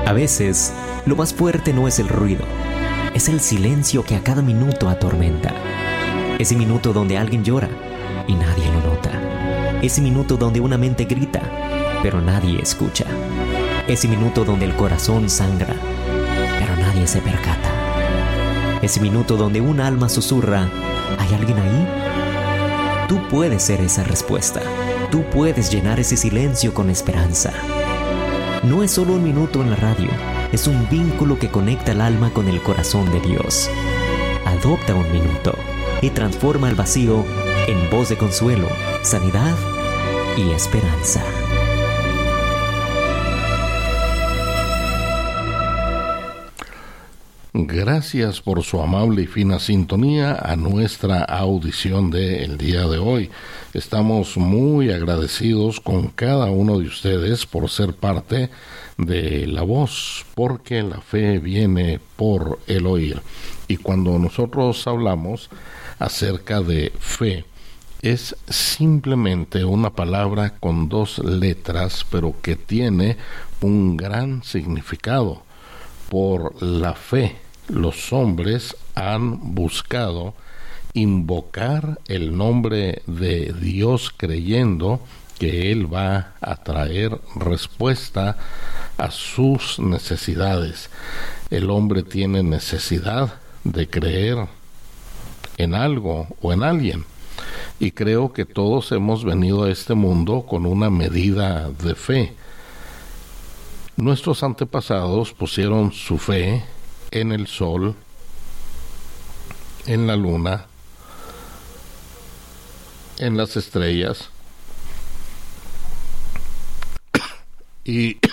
A veces, lo más fuerte no es el ruido, es el silencio que a cada minuto atormenta. Ese minuto donde alguien llora y nadie lo nota. Ese minuto donde una mente grita, pero nadie escucha. Ese minuto donde el corazón sangra, pero nadie se percata. Ese minuto donde un alma susurra, ¿hay alguien ahí? Tú puedes ser esa respuesta. Tú puedes llenar ese silencio con esperanza. No es solo un minuto en la radio, es un vínculo que conecta el alma con el corazón de Dios. Adopta un minuto y transforma el vacío en voz de consuelo, sanidad y esperanza. Gracias por su amable y fina sintonía a nuestra audición del día de hoy. Estamos muy agradecidos con cada uno de ustedes por ser parte de La Voz, porque la fe viene por el oír. Y cuando nosotros hablamos acerca de fe, es simplemente una palabra con dos letras, pero que tiene un gran significado. Por la fe, los hombres han buscado invocar el nombre de Dios creyendo que Él va a traer respuesta a sus necesidades. El hombre tiene necesidad de creer en algo o en alguien. Y creo que todos hemos venido a este mundo con una medida de fe. Nuestros antepasados pusieron su fe en el sol, en la luna, en las estrellas y